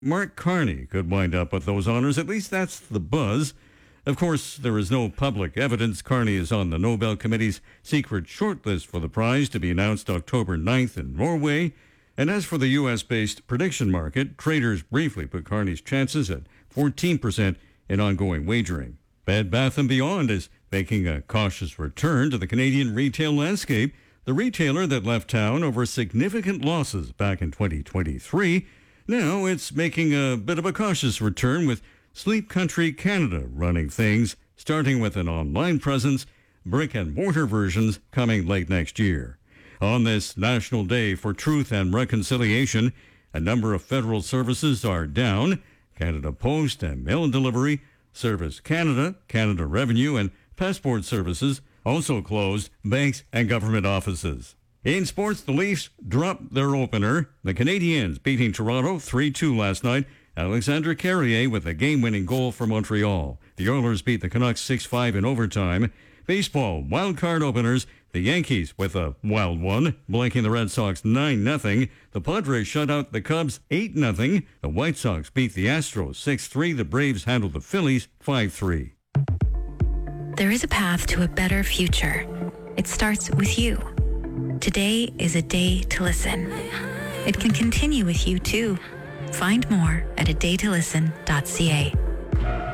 Mark Carney could wind up with those honors. At least that's the buzz. Of course, there is no public evidence. Carney is on the Nobel Committee's secret shortlist for the prize to be announced October 9th in Norway. And as for the U.S.-based prediction market, traders briefly put Carney's chances at 14% in ongoing wagering. Bed Bath & Beyond is making a cautious return to the Canadian retail landscape. The retailer that left town over significant losses back in 2023, now it's making a bit of a cautious return with Sleep Country Canada running things, starting with an online presence, brick-and-mortar versions coming late next year. On this National Day for Truth and Reconciliation, a number of federal services are down. Canada Post and Mail and Delivery, Service Canada, Canada Revenue, and Passport Services also closed. Banks and government offices. In sports, the Leafs dropped their opener. The Canadiens beating Toronto 3-2 last night. Alexandre Carrier with a game-winning goal for Montreal. The Oilers beat the Canucks 6-5 in overtime. Baseball, wild card openers. The Yankees with a wild one, blanking the Red Sox 9-0. The Padres shut out the Cubs 8-0. The White Sox beat the Astros 6-3. The Braves handled the Phillies 5-3. There is a path to a better future. It starts with you. Today is a day to listen. It can continue with you too. Find more at adaytolisten.ca.